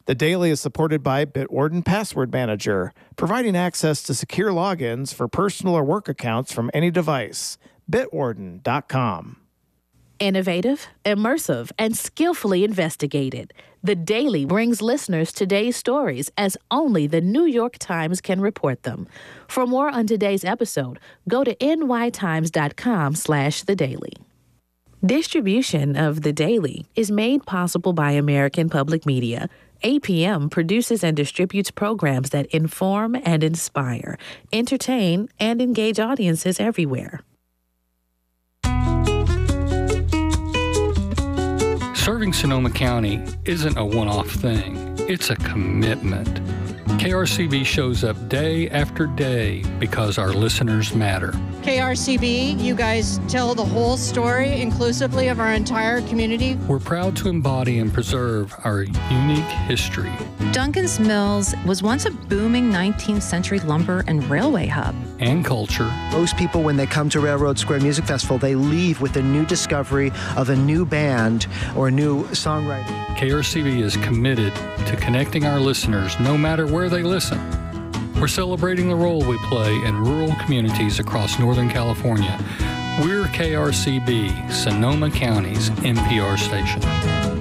The Daily is supported by Bitwarden Password Manager, providing access to secure logins for personal or work accounts from any device. Bitwarden.com. Innovative, immersive, and skillfully investigated. The Daily brings listeners today's stories as only the New York Times can report them. For more on today's episode, go to nytimes.com/thedaily. Distribution of The Daily is made possible by American Public Media. APM produces and distributes programs that inform and inspire, entertain, and engage audiences everywhere. Serving Sonoma County isn't a one-off thing. It's a commitment. KRCB shows up day after day because our listeners matter. KRCB, you guys tell the whole story inclusively of our entire community. We're proud to embody and preserve our unique history. Duncan's Mills was once a booming 19th century lumber and railway hub. And culture. Most people, when they come to Railroad Square Music Festival, they leave with a new discovery of a new band or a new songwriter. KRCB is committed to connecting our listeners no matter where they listen. We're celebrating the role we play in rural communities across Northern California. We're KRCB, Sonoma County's NPR station.